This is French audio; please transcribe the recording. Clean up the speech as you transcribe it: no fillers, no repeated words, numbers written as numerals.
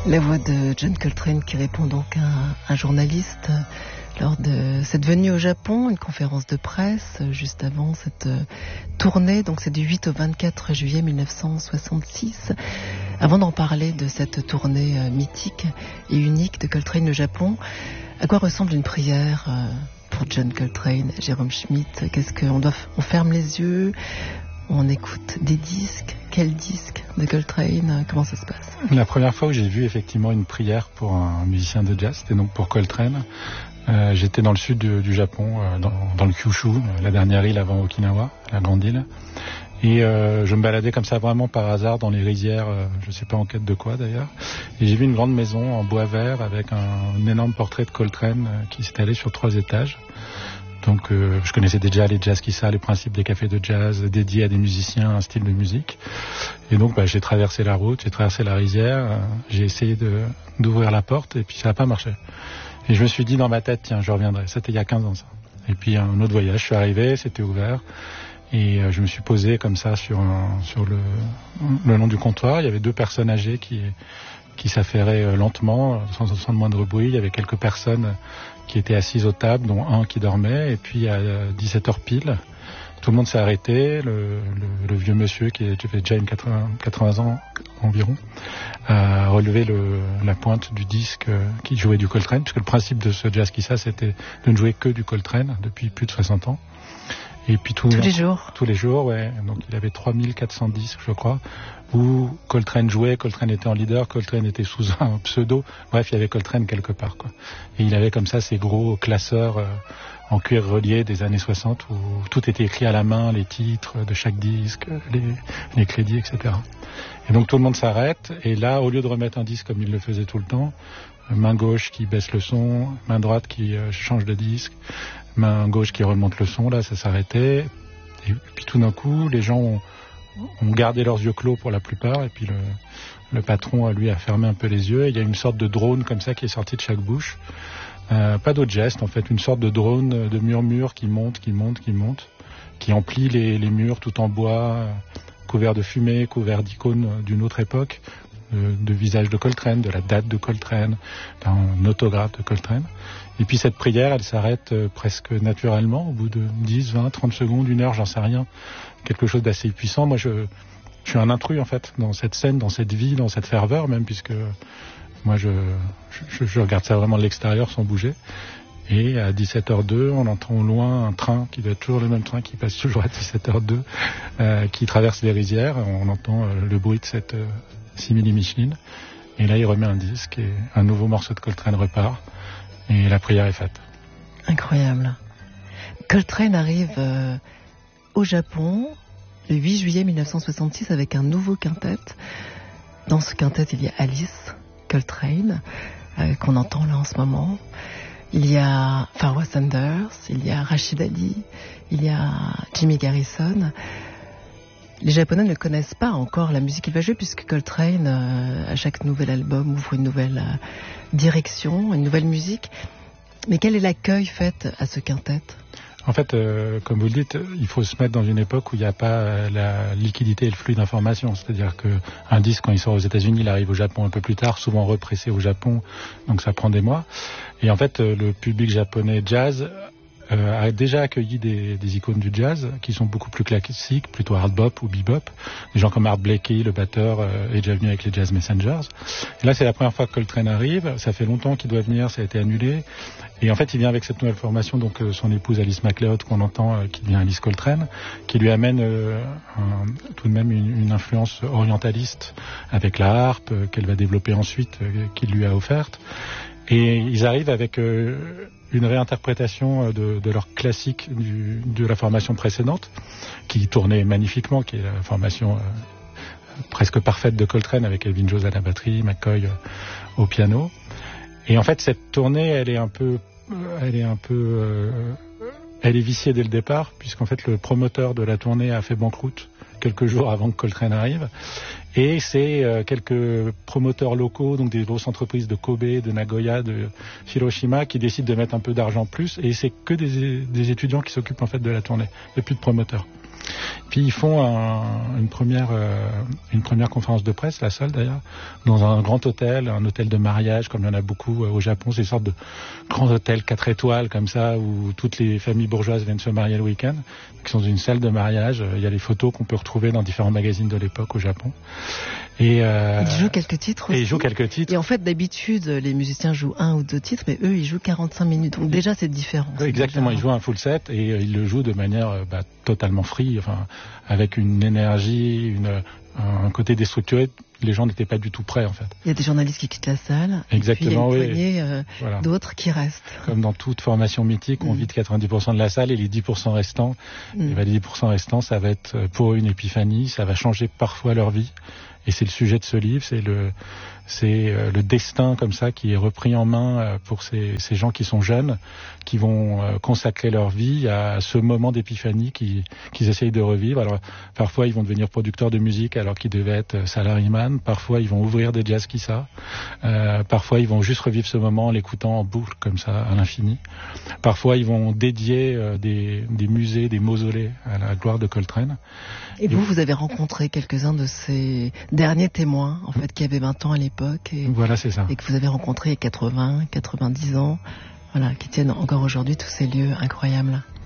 La voix de John Coltrane qui répond donc à un journaliste lors de cette venue au Japon, une conférence de presse juste avant cette tournée. Donc c'est du 8 au 24 juillet 1966. Avant d'en parler de cette tournée mythique et unique de Coltrane au Japon, à quoi ressemble une prière pour John Coltrane, Jérôme Schmitt? Qu'est-ce on ferme les yeux? On écoute des disques. Quel disque de Coltrane? Comment ça se passe? La première fois où j'ai vu effectivement une prière pour un musicien de jazz, c'était donc pour Coltrane. J'étais dans le sud du Japon, dans le Kyushu, la dernière île avant Okinawa, la grande île. Et je me baladais comme ça vraiment par hasard dans les rizières, je sais pas en quête de quoi d'ailleurs. Et j'ai vu une grande maison en bois vert avec un énorme portrait de Coltrane qui s'étalait sur 3 étages. Donc je connaissais déjà les jazzkissa, les principes des cafés de jazz dédiés à des musiciens, un style de musique. Et donc j'ai traversé la route, j'ai traversé la rizière, j'ai essayé d'ouvrir la porte et puis ça n'a pas marché. Et je me suis dit dans ma tête, tiens, je reviendrai. C'était il y a 15 ans ça. Et puis un autre voyage, je suis arrivé, c'était ouvert. Et je me suis posé comme ça sur le long du comptoir. Il y avait 2 personnes âgées qui s'affairaient lentement, sans le moindre bruit. Il y avait quelques personnes qui étaient assises aux tables, dont un qui dormait. Et puis à 17h pile, tout le monde s'est arrêté. Le vieux monsieur, qui avait déjà 80 ans environ, a relevé la pointe du disque qui jouait du Coltrane, puisque le principe de ce jazzkissa, c'était de ne jouer que du Coltrane depuis plus de 60 ans. Et puis tous les jours. Tous les jours, ouais. Donc il avait 3400 disques, je crois, où Coltrane jouait, Coltrane était en leader, Coltrane était sous un pseudo. Bref, il y avait Coltrane quelque part, quoi. Et il avait comme ça ces gros classeurs en cuir relié des années 60 où tout était écrit à la main, les titres de chaque disque, les crédits, etc. Et donc tout le monde s'arrête. Et là, au lieu de remettre un disque comme il le faisait tout le temps, main gauche qui baisse le son, main droite qui change de disque, main gauche qui remonte le son, là ça s'arrêtait. Et puis tout d'un coup, les gens ont gardé leurs yeux clos pour la plupart, et puis le patron lui a fermé un peu les yeux, et il y a une sorte de drone comme ça qui est sorti de chaque bouche. Pas d'autre geste en fait, une sorte de drone de murmure qui monte, qui emplit les murs tout en bois, couvert de fumée, couvert d'icônes d'une autre époque, de visage de Coltrane, de la date de Coltrane, d'un autographe de Coltrane. Et puis cette prière, elle s'arrête presque naturellement, au bout de 10, 20, 30 secondes, 1 heure, j'en sais rien. Quelque chose d'assez puissant. Moi, je suis un intrus, en fait, dans cette scène, dans cette vie, dans cette ferveur même, puisque moi, je regarde ça vraiment de l'extérieur sans bouger. Et à 17h02, on entend au loin un train, qui doit être toujours le même train, qui passe toujours à 17h02, qui traverse les rizières. On entend le bruit de cette simili Micheline. Et là, il remet un disque et un nouveau morceau de Coltrane repart. Et la prière est faite. Incroyable. Coltrane arrive au Japon le 8 juillet 1966 avec un nouveau quintet. Dans ce quintet, il y a Alice Coltrane, qu'on entend là en ce moment. Il y a Farwa Sanders, il y a Rashid Ali, il y a Jimmy Garrison. Les Japonais ne connaissent pas encore la musique qu'il va jouer, puisque Coltrane, à chaque nouvel album, ouvre une nouvelle direction, une nouvelle musique. Mais quel est l'accueil fait à ce quintet ? En fait, comme vous le dites, il faut se mettre dans une époque où il n'y a pas la liquidité et le flux d'informations. C'est-à-dire qu'un disque, quand il sort aux États-Unis, il arrive au Japon un peu plus tard, souvent repressé au Japon, donc ça prend des mois. Et en fait, le public japonais jazz a déjà accueilli des icônes du jazz qui sont beaucoup plus classiques, plutôt hard bop ou bebop. Des gens comme Art Blakey, le batteur, est déjà venu avec les Jazz Messengers. Et là, c'est la première fois que Coltrane arrive. Ça fait longtemps qu'il doit venir, ça a été annulé. Et en fait, il vient avec cette nouvelle formation, donc son épouse Alice MacLeod, qu'on entend, qui devient Alice Coltrane, qui lui amène tout de même une influence orientaliste avec la harpe qu'elle va développer ensuite, qu'il lui a offerte. Et ils arrivent avec une réinterprétation de leur classique de la formation précédente, qui tournait magnifiquement, qui est la formation presque parfaite de Coltrane, avec Elvin Jones à la batterie, McCoy au piano. Et en fait, cette tournée, elle est viciée dès le départ, puisqu'en fait, le promoteur de la tournée a fait banqueroute quelques jours avant que Coltrane arrive. Et c'est quelques promoteurs locaux, donc des grosses entreprises de Kobe, de Nagoya, de Hiroshima, qui décident de mettre un peu d'argent plus. Et c'est que des étudiants qui s'occupent en fait de la tournée. Il n'y a plus de promoteurs. Puis ils font une première conférence de presse, la seule d'ailleurs, dans un grand hôtel, un hôtel de mariage, comme il y en a beaucoup au Japon. C'est une sorte de grand hôtel 4 étoiles comme ça, où toutes les familles bourgeoises viennent se marier le week-end, qui sont dans une salle de mariage. Il y a les photos qu'on peut retrouver dans différents magazines de l'époque au Japon. Et ils jouent quelques titres aussi. Et ils jouent quelques titres. Et en fait, d'habitude, les musiciens jouent 1 ou 2 titres, mais eux, ils jouent 45 minutes. Donc déjà, c'est différent. Oui, exactement, ils jouent un full set et ils le jouent de manière totalement free, enfin, avec une énergie, un côté déstructuré. Les gens n'étaient pas du tout prêts, en fait. Il y a des journalistes qui quittent la salle. Exactement, et puis il y a une poignée d'autres qui restent. Comme dans toute formation mythique, on vide 90% de la salle et les 10% restants, les 10% restants, ça va être pour eux une épiphanie, ça va changer parfois leur vie. Et c'est le sujet de ce livre, c'est le destin comme ça qui est repris en main pour ces gens qui sont jeunes, qui vont consacrer leur vie à ce moment d'épiphanie qu'ils essayent de revivre. Alors parfois ils vont devenir producteurs de musique alors qu'ils devaient être salariés-man, parfois ils vont ouvrir des jazz kissa, parfois ils vont juste revivre ce moment en l'écoutant en boucle comme ça à l'infini. Parfois ils vont dédier des musées, des mausolées à la gloire de Coltrane. Et vous avez rencontré quelques-uns de ces derniers témoins, en fait, qui avaient 20 ans à l'époque. Voilà, c'est ça. Et que vous avez rencontrés il y a 80, 90 ans. Voilà, qui tiennent encore aujourd'hui tous ces lieux incroyables.